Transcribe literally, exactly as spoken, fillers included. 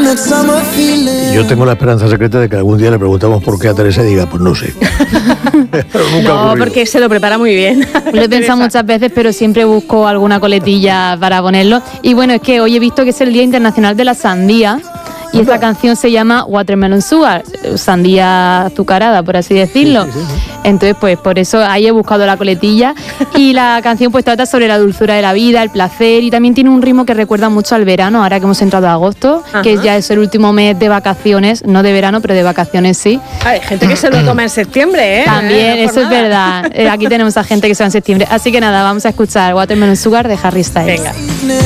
Yo tengo la esperanza secreta de que algún día le preguntamos por qué a Teresa y diga, pues no sé. No, porque se lo prepara muy bien. Lo he pensado muchas veces, pero siempre busco alguna coletilla para ponerlo. Y bueno, es que hoy he visto que es el Día Internacional de la Sandía. Y esta canción se llama Watermelon Sugar, sandía azucarada, por así decirlo. Sí, sí, sí, sí. Entonces, pues por eso ahí he buscado la coletilla. Y la canción pues trata sobre la dulzura de la vida, el placer, y también tiene un ritmo que recuerda mucho al verano, ahora que hemos entrado a agosto, Ajá. que ya es el último mes de vacaciones, no de verano, pero de vacaciones sí. Hay gente que se lo toma en septiembre, ¿eh? También, no eso nada. Es verdad. Aquí tenemos a gente que se va en septiembre. Así que nada, vamos a escuchar Watermelon Sugar de Harry Styles. Venga.